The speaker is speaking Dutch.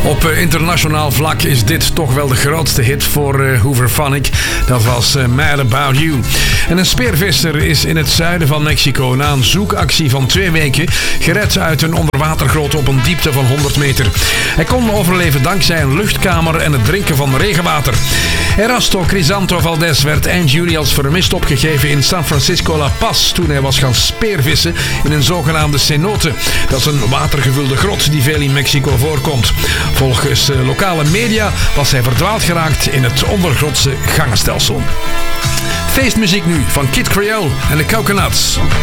Op internationaal vlak is dit toch wel de grootste hit voor Hooverphonic. Dat was Mad About You. En een speervisser is in het zuiden van Mexico na een zoekactie van 2 weken gered uit een onderwatergrot op een diepte van 100 meter. Hij kon overleven dankzij een luchtkamer en het drinken van regenwater. Erasto Crisanto Valdez werd eind juli als vermist opgegeven in San Francisco La Paz toen hij was gaan speervissen in een zogenaamde cenote. Dat is een watergevulde grot die veel in Mexico voorkomt. Volgens lokale media was hij verdwaald geraakt in het ondergrondse gangenstelsel. Feestmuziek nu van Kid Creole en de Coconuts.